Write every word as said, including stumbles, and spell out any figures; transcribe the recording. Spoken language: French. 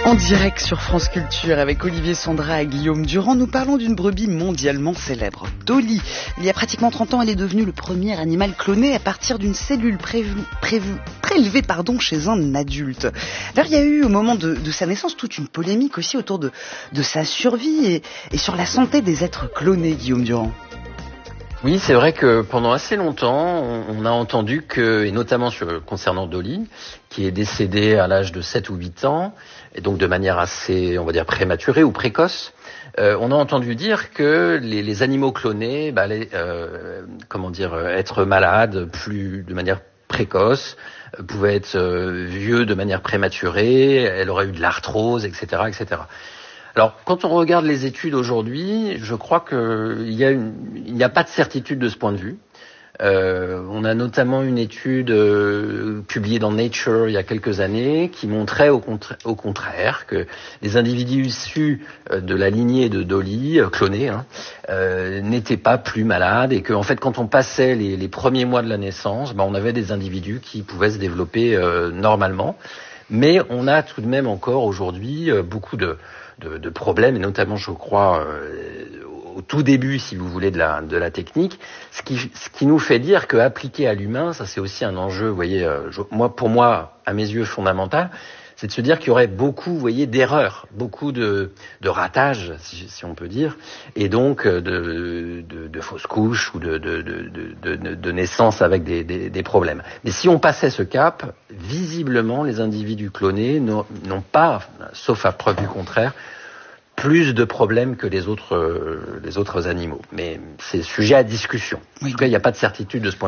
En direct sur France Culture avec Olivier Sondra et Guillaume Durand, nous parlons d'une brebis mondialement célèbre, Dolly. Il y a pratiquement trente ans, elle est devenue le premier animal cloné à partir d'une cellule prévue, prévue, prélevée pardon, chez un adulte. Alors il y a eu au moment de, de sa naissance toute une polémique aussi autour de, de sa survie et, et sur la santé des êtres clonés, Guillaume Durand. Oui, c'est vrai que pendant assez longtemps, on, on a entendu que, et notamment sur, concernant Dolly, qui est décédée à l'âge de sept ou huit ans, et donc de manière assez, on va dire, prématurée ou précoce, euh, on a entendu dire que les, les animaux clonés, bah, allaient, euh, comment dire, être malades plus de manière précoce, euh, pouvaient être euh, vieux de manière prématurée, elle aurait eu de l'arthrose, et cetera, et cetera. Alors, quand on regarde les études aujourd'hui, je crois qu'il y a une, il n'y a pas de certitude de ce point de vue. Euh, on a notamment une étude euh, publiée dans Nature il y a quelques années qui montrait au, contra- au contraire que les individus issus de la lignée de Dolly, euh, clonés, hein, euh, n'étaient pas plus malades et que, en fait, quand on passait les, les premiers mois de la naissance, ben, on avait des individus qui pouvaient se développer euh, normalement. Mais on a tout de même encore aujourd'hui euh, beaucoup de De, de problèmes, et notamment, je crois, euh, au tout début, si vous voulez, de la, de la technique, ce qui, ce qui nous fait dire qu'appliqué à l'humain, ça c'est aussi un enjeu, vous voyez, euh, je, moi, pour moi, à mes yeux, fondamental, c'est de se dire qu'il y aurait beaucoup, vous voyez, d'erreurs, beaucoup de, de ratages, si, si on peut dire, et donc de, de, de fausses couches ou de, de, de, de, de, de naissance avec des, des, des problèmes. Mais si on passait ce cap, visiblement, les individus clonés n'ont, n'ont pas, sauf à preuve du contraire, plus de problèmes que les autres, euh, les autres animaux. Mais c'est sujet à discussion. Oui. En tout cas, il n'y a pas de certitude de ce point de vue.